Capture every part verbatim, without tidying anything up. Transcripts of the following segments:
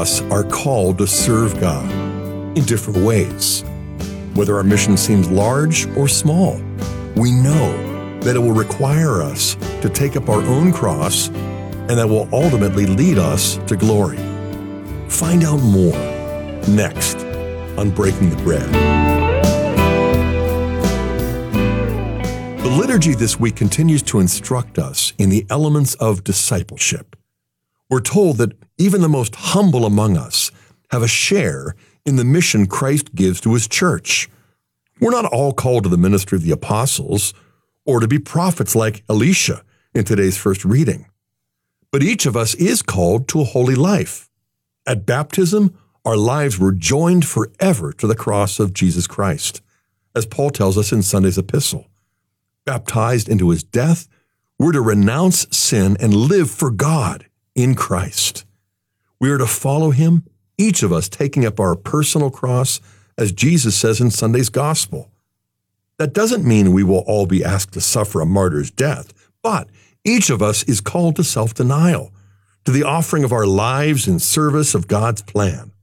us are called to serve God in different ways. Whether our mission seems large or small, we know that it will require us to take up our own cross and that will ultimately lead us to glory. Find out more next on Breaking the Bread. The liturgy this week continues to instruct us in the elements of discipleship. We're told that even the most humble among us have a share in the mission Christ gives to his church. We're not all called to the ministry of the apostles or to be prophets like Elisha in today's first reading. But each of us is called to a holy life. At baptism, our lives were joined forever to the cross of Jesus Christ, as Paul tells us in Sunday's epistle. Baptized into his death, we're to renounce sin and live for God in Christ. We are to follow him, each of us taking up our personal cross, as Jesus says in Sunday's gospel. That doesn't mean we will all be asked to suffer a martyr's death, but each of us is called to self-denial, to the offering of our lives in service of God's plan.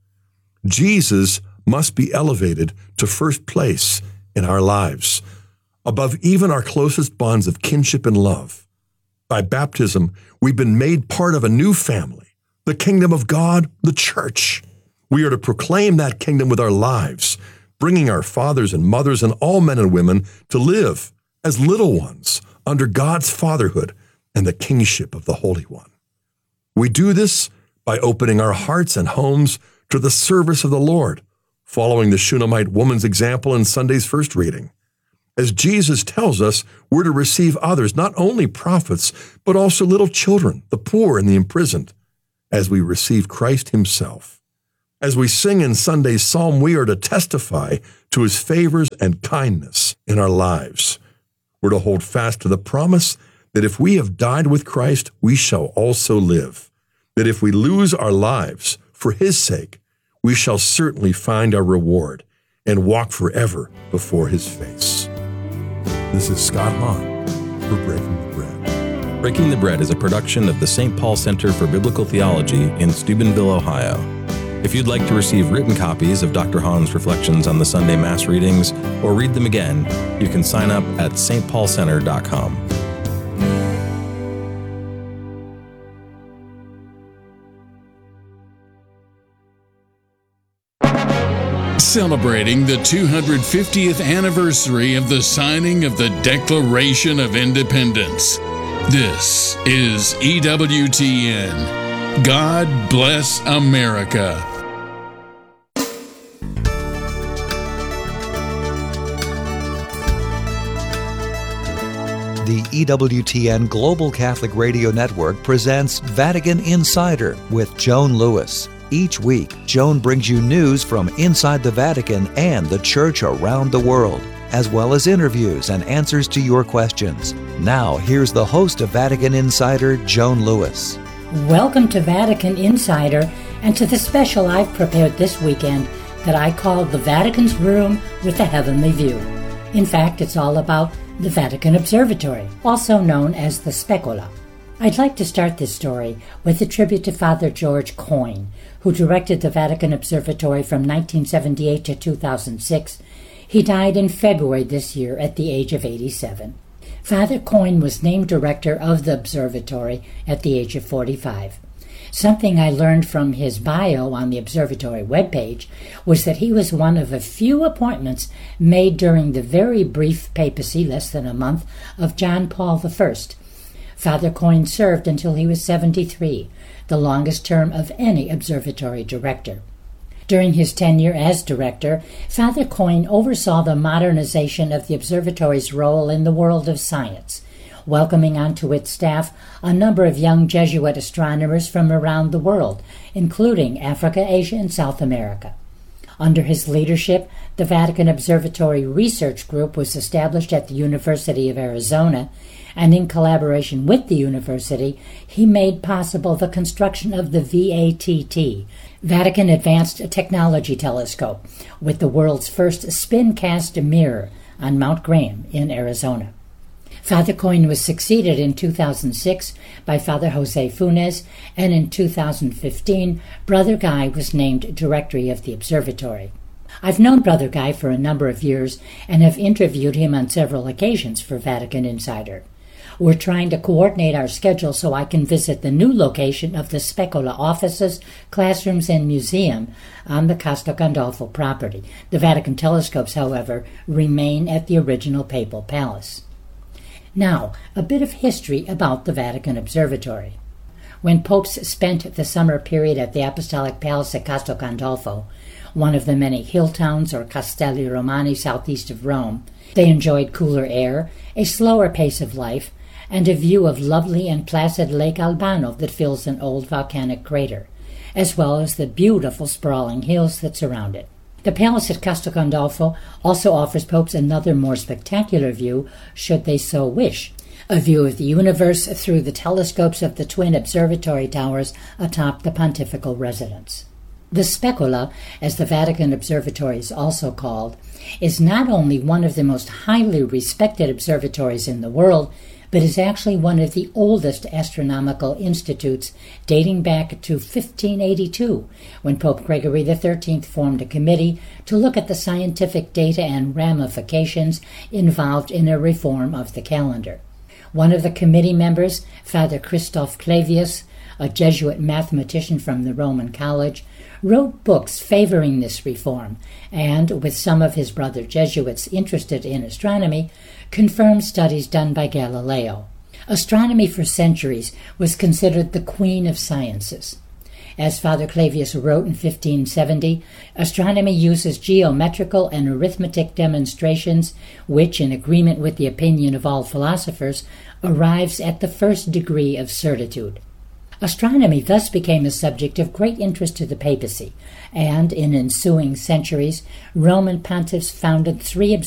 Jesus must be elevated to first place in our lives, above even our closest bonds of kinship and love. By baptism, we've been made part of a new family, the kingdom of God, the church. We are to proclaim that kingdom with our lives, bringing our fathers and mothers and all men and women to live as little ones under God's fatherhood and the kingship of the Holy One. We do this by opening our hearts and homes to the service of the Lord, following the Shunammite woman's example in Sunday's first reading. As Jesus tells us, we're to receive others, not only prophets, but also little children, the poor and the imprisoned, as we receive Christ himself. As we sing in Sunday's psalm, we are to testify to his favors and kindness in our lives. We're to hold fast to the promise that if we have died with Christ, we shall also live. That if we lose our lives for his sake, we shall certainly find our reward and walk forever before his face. This is Scott Hahn for Breaking the Bread. Breaking the Bread is a production of the Saint Paul Center for Biblical Theology in Steubenville, Ohio. If you'd like to receive written copies of Doctor Hahn's reflections on the Sunday Mass readings or read them again, you can sign up at s t paul center dot com. Celebrating the two hundred fiftieth anniversary of the signing of the Declaration of Independence. This is E W T N. God bless America. The E W T N Global Catholic Radio Network presents Vatican Insider with Joan Lewis. Each week, Joan brings you news from inside the Vatican and the Church around the world, as well as interviews and answers to your questions. Now, here's the host of Vatican Insider, Joan Lewis. Welcome to Vatican Insider and to the special I've prepared this weekend that I call The Vatican's Room with a Heavenly View. In fact, it's all about the Vatican Observatory, also known as the Specola. I'd like to start this story with a tribute to Father George Coyne, who directed the Vatican Observatory from nineteen seventy-eight to two thousand six. He died in February this year at the age of eighty-seven. Father Coyne was named director of the observatory at the age of forty-five. Something I learned from his bio on the observatory webpage was that he was one of a few appointments made during the very brief papacy, less than a month, of John Paul the First. Father Coyne served until he was seventy-three, the longest term of any observatory director. During his tenure as director, Father Coyne oversaw the modernization of the observatory's role in the world of science, welcoming onto its staff a number of young Jesuit astronomers from around the world, including Africa, Asia, and South America. Under his leadership, the Vatican Observatory Research Group was established at the University of Arizona, and in collaboration with the university, he made possible the construction of the V A T T, Vatican Advanced Technology Telescope, with the world's first spin-cast mirror on Mount Graham in Arizona. Father Coyne was succeeded in two thousand six by Father Jose Funes, and in two thousand fifteen, Brother Guy was named Directory of the Observatory. I've known Brother Guy for a number of years and have interviewed him on several occasions for Vatican Insider. We're trying to coordinate our schedule so I can visit the new location of the Specola offices, classrooms, and museum on the Castel Gandolfo property. The Vatican telescopes, however, remain at the original papal palace. Now, a bit of history about the Vatican Observatory. When popes spent the summer period at the Apostolic Palace at Castel Gandolfo, one of the many hill towns or Castelli Romani southeast of Rome, they enjoyed cooler air, a slower pace of life, and a view of lovely and placid Lake Albano that fills an old volcanic crater, as well as the beautiful sprawling hills that surround it. The palace at Castel Gandolfo also offers popes another more spectacular view, should they so wish, a view of the universe through the telescopes of the twin observatory towers atop the pontifical residence. The Specola, as the Vatican Observatory is also called, is not only one of the most highly respected observatories in the world, but is actually one of the oldest astronomical institutes, dating back to fifteen eighty-two, when Pope Gregory the thirteenth formed a committee to look at the scientific data and ramifications involved in a reform of the calendar. One of the committee members, Father Christoph Clavius, a Jesuit mathematician from the Roman College, wrote books favoring this reform, and, with some of his brother Jesuits interested in astronomy, confirmed studies done by Galileo. Astronomy for centuries was considered the queen of sciences. As Father Clavius wrote in fifteen seventy, astronomy uses geometrical and arithmetic demonstrations which, in agreement with the opinion of all philosophers, arrives at the first degree of certitude. Astronomy thus became a subject of great interest to the papacy, and in ensuing centuries, Roman pontiffs founded three